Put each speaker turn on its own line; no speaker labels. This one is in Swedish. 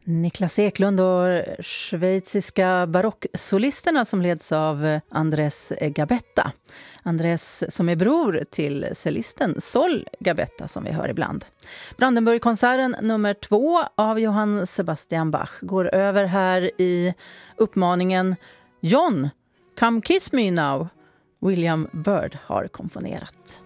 Niklas Eklund och schweiziska barocksolisterna som leds av Andrés Gabetta. Andrés som är bror till cellisten Sol Gabetta som vi hör ibland. Brandenburgkonserten nummer 2 av Johann Sebastian Bach går över här i uppmaningen John, come kiss me now. William Byrd har komponerat.